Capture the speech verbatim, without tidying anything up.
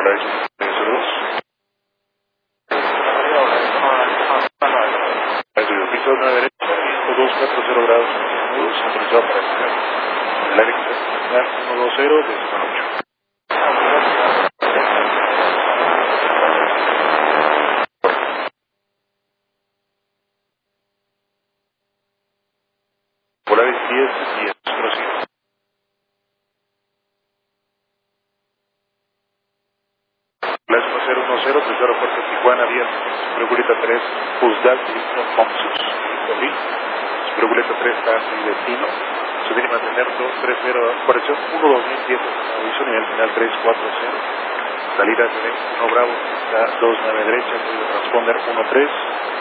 Piso nueve derecho, ciento dos metros cero grados, autorizado para despegar. El aire internacional ciento veinte, décimo ocho. Polaris diez, diez, prosigue. Polaris uno cero uno cero, tercer aeropuerto Tijuana, abierto. Superguleta tres, Pusdal, dirección Pomsus. Superguleta tres, casi destino. Se tiene que mantener dos tres cero, corrección uno dos mil diez, aviso nivel final tres cuatro cero. Salida de uno Bravo, dos nueve derecha, transponder uno tres.